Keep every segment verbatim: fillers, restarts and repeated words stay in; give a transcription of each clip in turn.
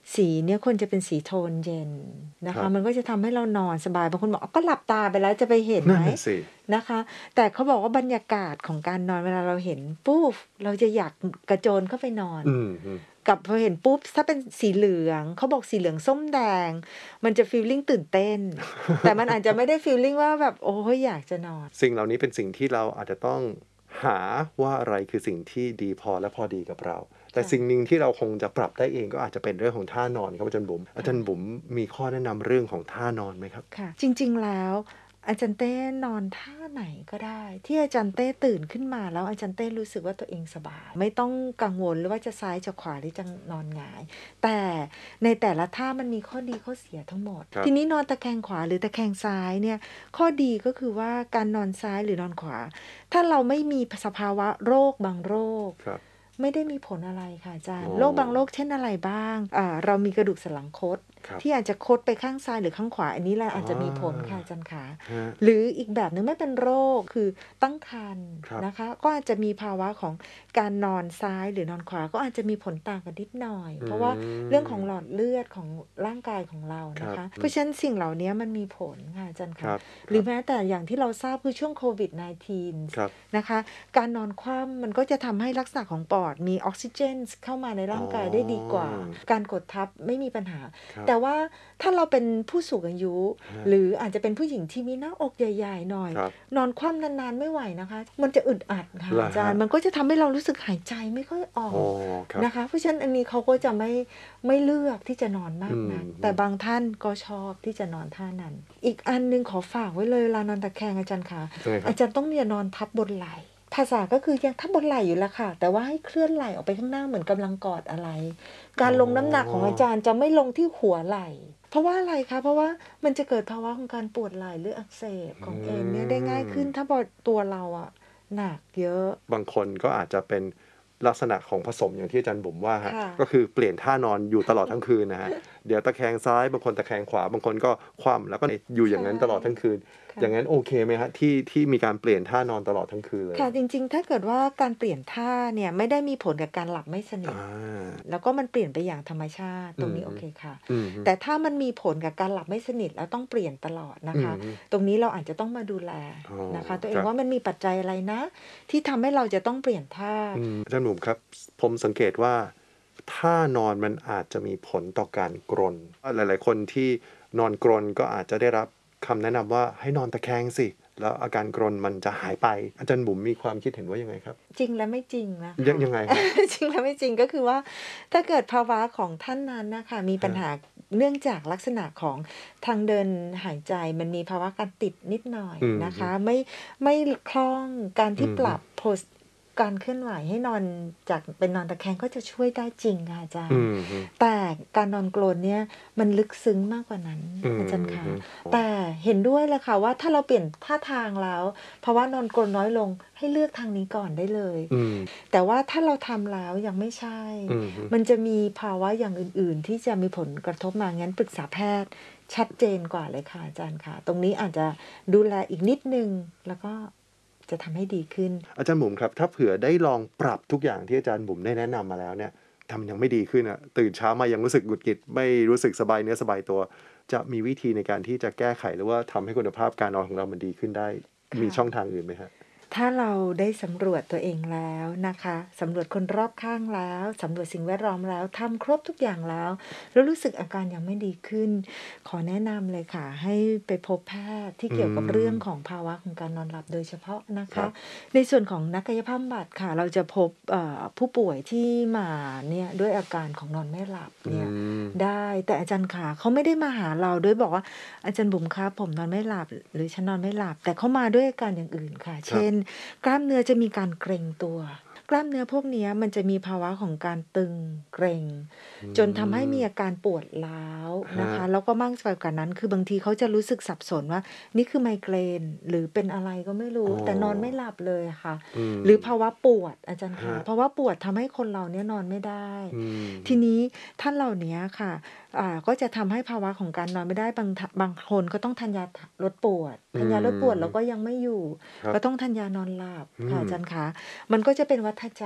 สีเนี่ยควรจะเป็นสีโทนเย็นนะครัคะบมันก็จะทำให้เรานอนสบายบางคนบอกก็หลับตาไปแล้วจะไปเห็นนั่ไหนมน่ะสินะคะ แต่เขาบอกว่าบรรยากาศของการนอนเวลาเราเห็นปุ๊บเราจะอยากกระโจนเข้าไปนอนอืม ๆกับพอเห็นปุ๊บถ้าเป็นสีเหลืองเขาบอกสีเหลืองส้มแดง มันจะฟีลลิงตื่นเต้น แต่มันอาจจะไม่ได้ฟีลลิงว่าแบบโอ้ยอยากจะนอนสิ่งเหล่านี้เป็นสิ่งที่เราอาจจะต้องหาว่าอะไรคือสิ่งที่ดีพอและพอดีกับเรา แต่ค่ะสิ่งหนึ่งที่เราคงจะปรับได้เองก็อาจจะเป็นเรื่องของท่านอนครับอาจารย์บุ๋มอาจารย์บุ๋มมีข้อแนะนำเรื่องของท่านอนไหมครับค่ะ จริง ๆ แล้วอาจารย์เต้นอนท่าไหนก็ได้ ที่อาจารย์เต้ตื่นขึ้นมาแล้วอาจารย์เต้รู้สึกว่าตัวเองสบาย ไม่ต้องกังวลหรือว่าจะซ้ายจะขวาหรือจะนอนหงาย แต่ในแต่ละท่ามันมีข้อดีข้อเสียทั้งหมดครับทีนี้นอนตะแคงขวาหรือตะแคงซ้ายเนี่ยข้อดีก็คือว่าการนอนซ้ายหรือนอนขวา ถ้าเราไม่มีสภาวะโรคบางโรคครับไม่ได้มีผลอะไรค่ะอาจารย์อ๋อโรคบางโรคเช่นอะไรบ้างอ่าเรามีกระดูกสันหลังคดครับที่อาจจะคดไปข้างซ้ายหรือข้างขวา อันนี้แหละอ๋อออาจจะมีผลค่ะอาจารย์ขาฮะหรืออีกแบบหนึ่งไม่เป็นโรคคือตั้งครรภ์ครับนะคะ ก็อาจจะมีภาวะของการนอนซ้ายหรือนอนขวา ก็อาจจะมีผลต่างกันนิดหน่อย เพราะว่าเรื่องของหลอดเลือดของร่างกายของเรานะครัคะบเพราะฉะนั้นสิ่งเหล่านี้มันมีผลค่ะอาจารย์คคะรับหรือแม้แต่อย่างที่เราทราบคือช่วงโควิด สิบเก้าครับนะคะ การนอนคว่ำมันก็จะทำให้ลักษณะของปอดมีออกซิเจนเข้ามาในร่างกายได้ดีกว่าอ๋อการกดทับไม่มีปัญหาครับแต่ว่าถ้าเราเป็นผู้สูงอายุฮะหรืออาจจะเป็นผู้หญิงที่มีหน้าอกใหญ่ ๆ หน่อยครับนอนคว่ำนาน ๆ ไม่ไหวนะคะ มันจะอึดอัดค่ะเหรอฮะอาจารย์ มันก็จะทำให้เรารู้สึกหายใจไม่ค่อยอออ๋อก ครับนะคะ เพราะฉะนั้นอันนี้เขาก็จะไม่ไม่เลือกที่จะนอนมากนักอืมแต่บางท่านก็ชอบที่จะนอนท่านั้น อีกอันหนึ่งขอฝากไว้เลยเวลานอนตะแคงอาจารย์คะยังไงครัอาบจารย์ต้องอย่านอนทับบนไหล่ ภาษาก็คือยังทับบนไหล่อยู่แล้วค่ะ แต่ว่าให้เคลื่อนไหล่ออกไปข้างหน้าเหมือนกำลังกอดอะไร การลงน้ำหนักของอาจารย์จะไม่ลงที่หัวไหล่ เพราะว่าอะไรคะ เพราะว่ามันจะเกิดภาวะของการปวดไหล่หรืออักเสบของเอ็นเนี่ยได้ง่ายขึ้น ถ้าพอตัวเราอะหนักเยอะบางคนก็อาจจะเป็นลักษณะของผสมอย่างที่อาจารย์บุ๋มว่าฮะค่ะก็คือเปลี่ยนท่านอนอยู่ตลอดทั้งคืนนะฮะ เดี๋ยวตะแคงซ้ายบางคนตะแคงขวาบางคนก็คว่ำแล้วก็อยู่อย่างนั้นตลอดทั้งคืนค่ะอย่างนั้นโอเคไหมฮะที่ที่มีการเปลี่ยนท่านอนตลอดทั้งคืนเลยค่ะ จริง ๆ ถ้าเกิดว่าการเปลี่ยนท่าเนี่ยไม่ได้มีผลกับการหลับไม่สนิทอ่าแล้วก็มันเปลี่ยนไปอย่างธรรมชาติ ตรงนี้อืมโอเคค่ะอืมแต่ถ้ามันมีผลกับการหลับไม่สนิทแล้วต้องเปลี่ยนตลอดนะคะอืมตรงนี้เราอาจจะต้องมาดูแลอ๋อนะคะ ตัวเอครังบว่ามันมีปัจจัยอะไรนะ ที่ทำให้เราจะต้องเปลี่ยนท่าอืมอาจารย์บุ๋มครับ ผมสังเกตว่าท่านอนมันอาจจะมีผลต่อการกรน หลาย ๆ คนที่นอนกรนก็อาจจะได้รับคำแนะนำว่าให้นอนตะแคงสิ แล้วอาการกรนมันจะหายไป อาจารย์บุ๋มมีความคิดเห็นว่ายังไงครับจริงและไม่จริงนะคะยังยังไงครับจริงและไม่จริงก็คือว่า ถ้าเกิดภาวะของท่านนั้นน่ะค่ะมีปัญหาเนื่องจากลักษณะของทางเดินหายใจมันมีภาวะการติดนิดหน่อยอืมนะคะ ไม่ไม่คล่องการที่อืมปรับโพสการเคลื่อนไหวให้นอนจากเป็นนอนตะแคงก็จะช่วยได้จริงค่ะอาจารย์อืมอืมแต่การนอนกรนเนี่ยมันลึกซึ้งมากกว่านั้นอืมอาจารย์คะอืมแต่เห็นด้วยเลยค่ะว่าถ้าเราเปลี่ยนท่าทางแล้วภาวะนอนกรนน้อยลงให้เลือกทางนี้ก่อนได้เลยอืมแต่ว่าถ้าเราทำแล้วยังไม่ใช่อืมมันจะมีภาวะอย่างอื่น ๆ ที่จะมีผลกระทบมางั้นปรึกษาแพทย์ชัดเจนกว่าเลยค่ะอาจารย์ค่ะ ตรงนี้อาจจะดูแลอีกนิดนึงแล้วก็จะทำให้ดีขึ้นอาจารย์บุ๋มครับ ถ้าเผื่อได้ลองปรับทุกอย่างที่อาจารย์บุ๋มได้แนะนำมาแล้วเนี่ยทำยังไม่ดีขึ้นอะตื่นเช้ามายังรู้สึกหงุดหงิดไม่รู้สึกสบายเนื้อสบายตัว จะมีวิธีในการที่จะแก้ไขหรือว่าทำให้คุณภาพการนอนของเรามันดีขึ้นได้ค่ะมีช่องทางอื่นไหมฮะถ้าเราได้สำรวจตัวเองแล้วนะคะสำรวจคนรอบข้างแล้วสำรวจสิ่งแวดล้อมแล้วทำครบทุกอย่างแล้ว แล้วรู้สึกอาการยังไม่ดีขึ้น ขอแนะนำเลยค่ะ ให้ไปพบแพทย์ที่เกี่ยวกับอืมเรื่องของภาวะของการนอนหลับโดยเฉพาะนะครัคะบในส่วนของนักกายภาพบำบัดค่ะ เราจะพบเอ่อผู้ป่วยที่มาเนี่ยด้วยอาการของนอนไม่หลับอืเนี่ยมได้แต่อาจารย์ขาเขาไม่ได้มาหาเราด้วยบอกว่าอาจารย์บุ๋มครับผมนอนไม่หลับหรือฉันนอนไม่หลับ แต่เขามาด้วยอาการอย่างอื่นค่ะ เช่น กล้ามเนื้อจะมีการเกร็งตัว กล้ามเนื้อพวกเนี้ยมันจะมีภาวะของการตึงเกร็ง จนทำให้มีอาการปวดร้าวนะคะฮะแล้วก็มากไปกว่านั้นคือบางทีเขาจะรู้สึกสับสนว่านี่คือไมเกรนหรือเป็นอะไรก็ไม่รู้อ๋อแต่นอนไม่หลับเลยอะค่ะอืมหรือภาวะปวดอาจารย์คะฮะภาวะปวดทำให้คนเราเนี่ยนอนไม่ได้อืมทีนี้ท่านเหล่านี้ค่ะอ่าก็จะทำให้ภาวะของการนอนไม่ได้บางทบางคนก็ต้องทานยาลดปวดทานยาลดปวดแล้วก็ยังไม่อยู่ครับก็ต้องทานยานอนหลับอืมค่ะอาจารย์คะมันก็จะเป็นวัฏจักร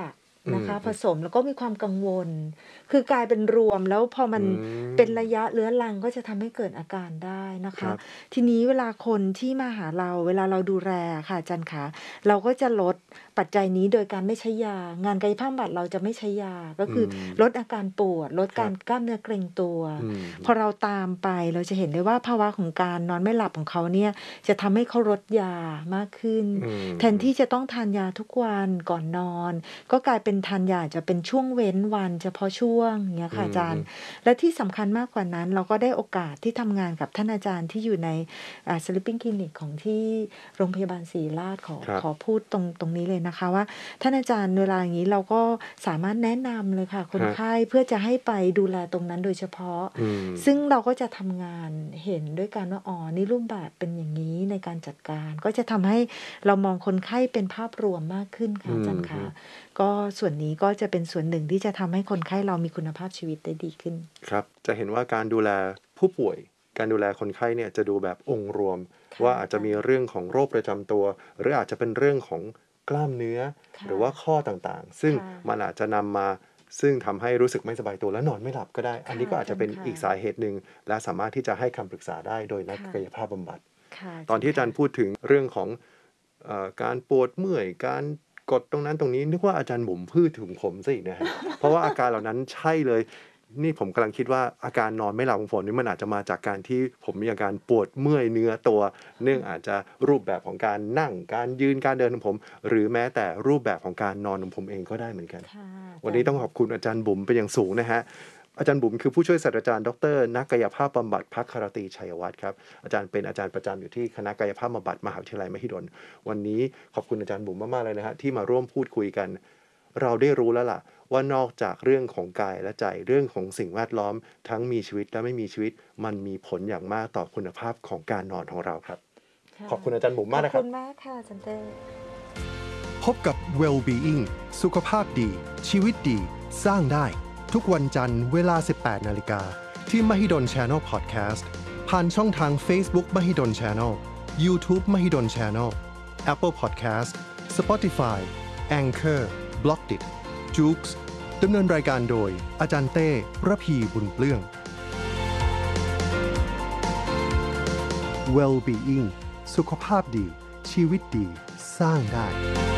นะคะอืมผสมแล้วก็มีความกังวล คือกลายเป็นรวมแล้วพอมันอืมเป็นระยะเรื้อรังก็จะทำให้เกิดอาการได้นะคคะรับทีนี้เวลาคนที่มาหาเรา เวลาเราดูแลอะค่ะอาจารย์ขา เราก็จะลดปัจจัยนี้โดยการไม่ใช้ยา งานกายภาพบำบัดเราจะไม่ใช้ยา ก็อืคือมลดอาการปวด ลดครัการบกล้ามเนื้อเกร็งตัวอืมพอเราตามไปเราจะเห็นได้ว่าภาวะของการนอนไม่หลับของเขาเนี่ย จะทำให้เขาลดยามากขึ้นอืมแทนที่จะต้องทานยาทุกวันก่อนนอน ก็กลายเป็นทานยาอาจจะเป็นช่วงเว้นวันเฉพาะช่วง อย่างเงี้ยอืค่ะอาจารอืย์ และที่สำคัญมากกว่านั้น เราก็ได้โอกาสที่ทำงานกับท่านอาจารย์ที่อยู่ใน อ่า Sleeping Clinic ของที่โรงพยาบาลศิริราช ขอครับขอพูดตรง ตรงนี้เลยนะคะว่า ท่านอาจารย์เวลาอย่างงี้เราก็สามารถแนะนำเลยค่ะคคน รับไข้เพื่อจะให้ไปดูแลตรงนั้นโดยเฉพาะอืมซึ่งเราก็จะทำงานเห็นด้วยกันว่า อ๋อ นี่รูปแบบเป็นอย่างงี้ในการจัดการ ก็จะทำให้เรามองคนไข้เป็นภาพรวมมากขึ้นค่ะอือาจารอย์ฮึคะ ก็ส่วนนี้ก็จะเป็นส่วนหนึ่งที่จะทำให้คนไข้เรามีคุณภาพชีวิตได้ดีขึ้นครับ จะเห็นว่าการดูแลผู้ป่วย การดูแลคนไข้เนี่ยจะดูแบบองค์รวมค่ะว่าอาจจะค่ะมีเรื่องของโรคประจำตัว หรืออาจจะเป็นเรื่องของกล้ามเนื้อค่หรือว่าข้อต่างๆ ซึ่งค่ะมันอาจจะนำมา ซึ่งทำให้รู้สึกไม่สบายตัวและนอนไม่หลับก็ได้ อันนี้ก็อาจจะเป็นค่ะอีกสาเหตุหนึ่ง และสามารถที่จะให้คำปรึกษาได้โดยนักค่ะกายภาพบำบัดค่ะตอนที่อาจารย์ค่ะพูดถึงเรื่องของ เอ่อ การปวดเมื่อย การกดตรงนั้นตรงนี้ นึกว่าอาจารย์บุ๋มพูดถึงผมเสียอีกนะครับ เพราะว่าอาการเหล่านั้นใช่เลย นี่ผมกำลังคิดว่าอาการนอนไม่หลับของผมนี่มันอาจจะมาจากการที่ผมมีอาการปวดเมื่อยเนื้อตัว เนื่องอาจจะรูปแบบของการนั่ง การยืน การเดินของผม หรือแม้แต่รูปแบบของการนอนของผมเองก็ได้เหมือนกันค่ะ อาวันจานี้รย์ต้องขอบคุณอาจารย์บุ๋มเป็นอย่างสูงนะครับ อาจารย์บุ๋มคือผู้ช่วยศาสตราจารย์ ดร นักกายภาพบำบัด ภัครตรี ชัยวัฒน์ครับ อาจารย์เป็นอาจารย์ประจำอยู่ที่คณะกายภาพบำบัด มหาวิทยาลัยมหิดล วันนี้ขอบคุณอาจารย์บุ๋มมาก ๆ เลยนะครับที่มาร่วมพูดคุยกัน เราได้รู้แล้วล่ะว่านอกจากเรื่องของกายและใจ เรื่องของสิ่งแวดล้อม ทั้งมีชีวิตและไม่มีชีวิต มันมีผลอย่างมากต่อคุณภาพของการนอนของเราครับค่ะขอบคุณอาจารย์บุ๋มมากนะคขรัอบ บคุณมากค่ะอาจารย์เต้พบกับ Well-being สุขภาพดี ชีวิตดี สร้างได้ ทุกวันจันทร์เวลา สิบแปดนาฬิกา ที่ Mahidol Channel Podcast ผ่านช่องทาง Facebook Mahidol Channel YouTube Mahidol Channel Apple Podcast Spotify Anchor Blockdit Joox ดำเนินรายการโดยอาจารย์เต้ ระพีบุญเปลื้อง Well-being สุขภาพดี ชีวิตดี สร้างได้